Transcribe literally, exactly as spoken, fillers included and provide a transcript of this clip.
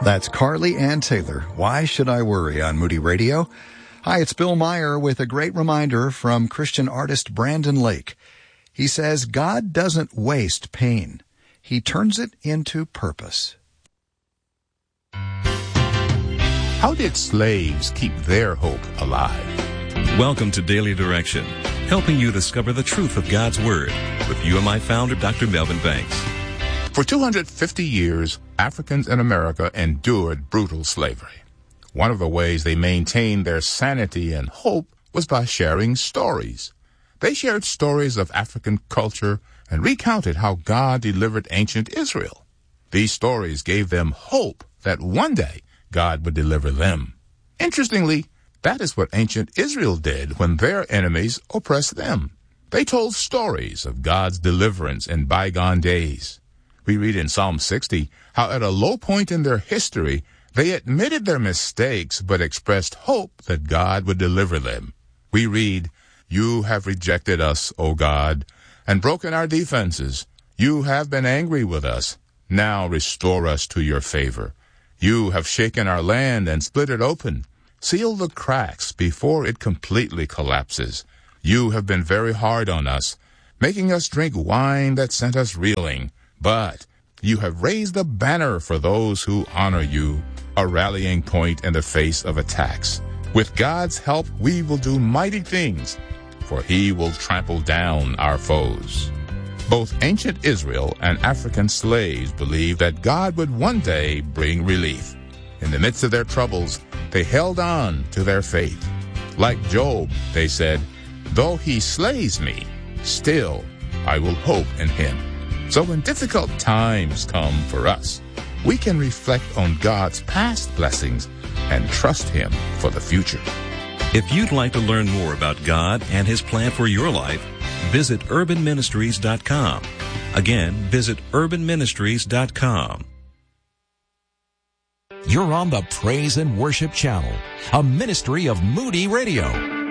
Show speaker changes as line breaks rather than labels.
That's Carly Ann Taylor. Why Should I Worry on Moody Radio? Hi, it's Bill Meyer with a great reminder from Christian artist Brandon Lake. He says, God doesn't waste pain. He turns it into purpose.
How did slaves keep their hope alive?
Welcome to Daily Direction, helping you discover the truth of God's Word with U M I founder Doctor Melvin Banks.
For two hundred fifty years, Africans in America endured brutal slavery. One of the ways they maintained their sanity and hope was by sharing stories. They shared stories of African culture and recounted how God delivered ancient Israel. These stories gave them hope that one day God would deliver them. Interestingly, that is what ancient Israel did when their enemies oppressed them. They told stories of God's deliverance in bygone days. We read in Psalm sixty how at a low point in their history, they admitted their mistakes but expressed hope that God would deliver them. We read, "You have rejected us, O God, and broken our defenses. You have been angry with us. Now restore us to your favor. You have shaken our land and split it open. Seal the cracks before it completely collapses. You have been very hard on us, making us drink wine that sent us reeling. But you have raised a banner for those who honor you, a rallying point in the face of attacks. With God's help, we will do mighty things, for he will trample down our foes." Both ancient Israel and African slaves believed that God would one day bring relief. In the midst of their troubles, they held on to their faith. Like Job, they said, "Though he slays me, still I will hope in him." So when difficult times come for us, we can reflect on God's past blessings and trust him for the future.
If you'd like to learn more about God and his plan for your life, visit urban ministries dot com. Again, visit urban ministries dot com.
You're on the Praise and Worship Channel, a ministry of Moody Radio.